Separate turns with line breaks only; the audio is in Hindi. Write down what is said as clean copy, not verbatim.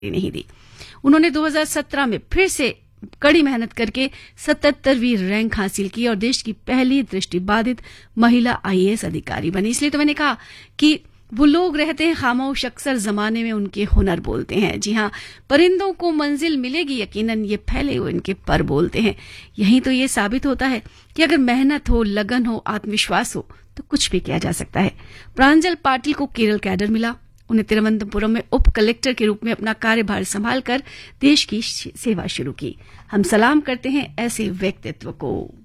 नहीं दी। उन्होंने 2017 में फिर से कड़ी मेहनत करके 77वीं रैंक हासिल की और देश की पहली दृष्टिबाधित महिला आईएएस अधिकारी बनी। इसलिए तो मैंने कहा कि वो लोग रहते हैं खामोश, अक्सर जमाने में उनके हुनर बोलते हैं। जी हाँ, परिंदों को मंजिल मिलेगी यकीनन, ये फैले हुए इनके पर बोलते हैं। यही तो ये साबित होता है कि अगर मेहनत हो, लगन हो, आत्मविश्वास हो तो कुछ भी किया जा सकता है। प्रांजल पाटिल को केरल कैडर मिला। उन्हें तिरुवनंतपुरम में उप कलेक्टर के रूप में अपना कार्यभार संभालकर देश की सेवा शुरू की। हम सलाम करते हैं ऐसे व्यक्तित्व को।